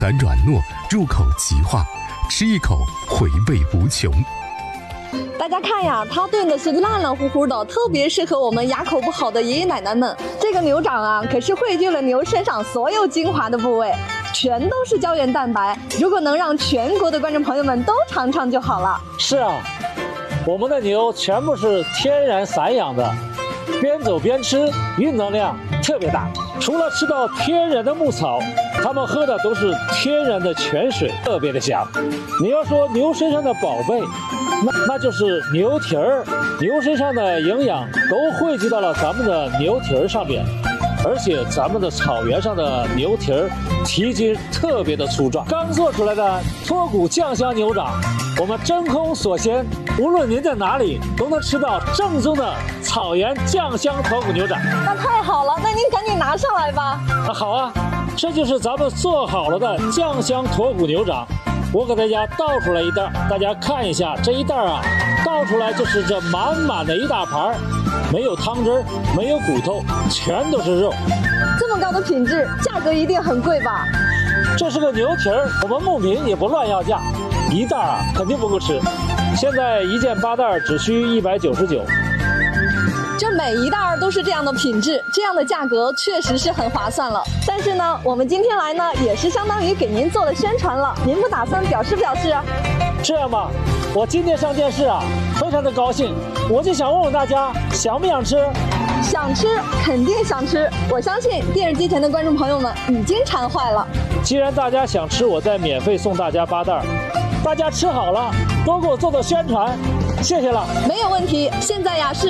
但软糯，入口即化，吃一口回味无穷。 大家看呀，它炖的是烂烂乎乎的，特别适合我们牙口不好的爷爷奶奶们。这个牛掌啊，可是汇聚了牛身上所有精华的部位，全都是胶原蛋白。如果能让全国的观众朋友们都尝尝就好了。 是啊，我们的牛全部是天然散养的，边走边吃，运动量特别大。除了吃到天然的牧草，它们喝的都是天然的泉水，特别的香。你要说牛身上的宝贝，那就是牛蹄儿。牛身上的营养都汇集到了咱们的牛蹄儿上面，而且咱们的草原上的牛蹄儿蹄筋特别的粗壮。刚做出来的脱骨酱香牛掌，我们真空锁鲜，无论您在哪里都能吃到正宗的草原酱香脱骨牛掌。 那太好了，那您赶紧拿上来吧。 好啊，这就是咱们做好了的酱香脱骨牛掌。我给大家倒出来一袋，大家看一下这一袋啊，倒出来就是这满满的一大盘，没有汤汁，没有骨头，全都是肉。 这么高的品质，价格一定很贵吧？ 这是个牛蹄儿，我们牧民也不乱要价，一袋啊肯定不够吃。现在一件8袋只需199。 这每一袋都是这样的品质，这样的价格确实是很划算了。但是呢，我们今天来呢，也是相当于给您做了宣传了。您不打算表示表示啊？ 这样吧，我今天上电视啊，非常的高兴，我就想问问大家，想不想吃？ 想吃，肯定想吃。我相信电视机前的观众朋友们已经馋坏了。 既然大家想吃，我再免费送大家8袋。大家吃好了，多给我做做宣传，谢谢了。 没有问题，现在呀是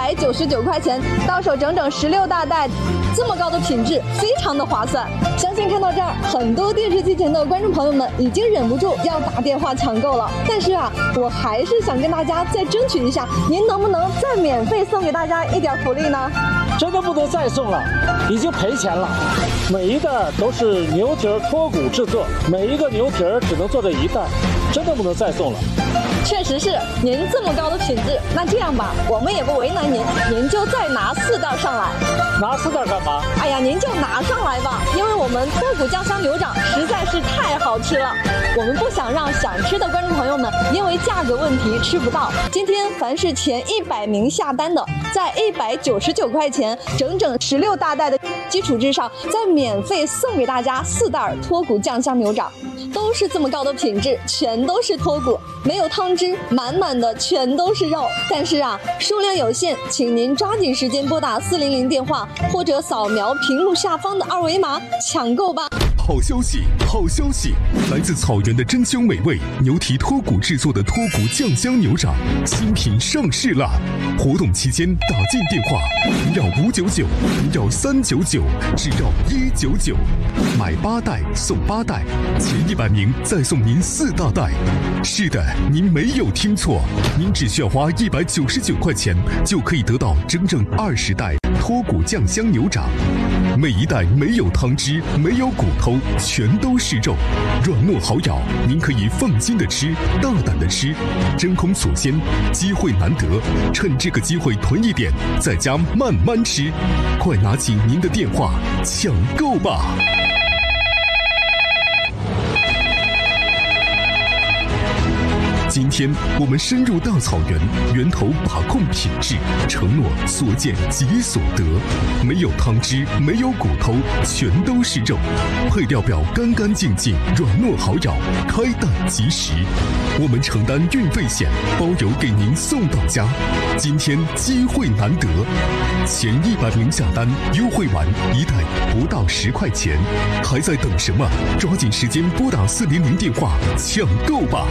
199块钱，到手整整16大袋，这么高的品质，非常的划算。相信看到这儿，很多电视机前的观众朋友们已经忍不住要打电话抢购了。但是啊，我还是想跟大家再争取一下，您能不能再免费送给大家一点福利呢？ 真的不能再送了，已经赔钱了。每一袋都是牛蹄儿脱骨制作，每一个牛蹄儿只能做这一袋，真的不能再送了。 确实是，您这么高的品质，那这样吧，我们也不为难您，您就再拿4袋上来。 拿4袋干嘛？ 哎呀，您就拿上来吧，因为我们脱骨酱香牛掌实在是太好吃了，我们不想让想吃的观众朋友们因为价格问题吃不到。今天凡是前100名下单的，在199块钱整整16大袋的基础之上，再免费送给大家4袋脱骨酱香牛掌，都是这么高的品质，全都是脱骨，没有汤汁，满满的全都是肉。但是啊，数量有限，请您抓紧时间拨打400电话，或者扫描屏幕下方的2维码抢购吧。 好消息，好消息！来自草原的珍馐美味牛蹄脱骨制作的脱骨酱香牛掌新品上市了。活动期间打进电话，您要599，您要399，只要199，买8袋送8袋，前100名再送您4大袋。是的，您没有听错，您只需要花199块钱就可以得到整整20袋脱骨酱香牛掌，每一袋没有汤汁，没有骨头，全都是肉，软糯好咬，您可以放心的吃，大胆的吃，真空锁鲜，机会难得，趁这个机会囤一点，在家慢慢吃，快拿起您的电话抢购吧。今天我们深入大草原，源头把控品质，承诺所见即所得，没有汤汁，没有骨头，全都是肉，配料表干干净净，软糯好咬，开蛋即食。我们承担运费险，包邮给您送到家。今天机会难得，前100名下单，优惠完一袋不到10块钱，还在等什么？抓紧时间拨打400电话抢购吧。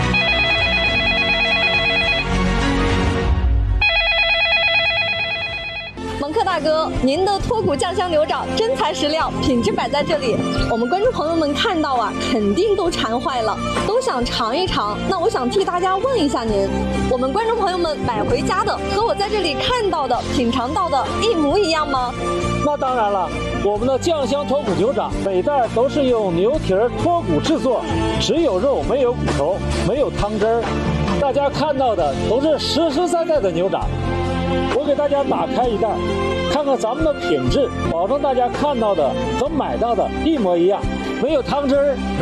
蒙克大哥，您的脱骨酱香牛掌真材实料，品质摆在这里，我们观众朋友们看到啊，肯定都馋坏了，都想尝一尝。那我想替大家问一下您，我们观众朋友们买回家的和我在这里看到的、品尝到的一模一样吗？ 那当然了，我们的酱香脱骨牛掌每袋都是用牛蹄儿脱骨制作，只有肉没有骨头，没有汤汁儿。大家看到的都是实实在在的牛掌。我给大家打开一袋，看看咱们的品质，保证大家看到的和买到的一模一样，没有汤汁儿，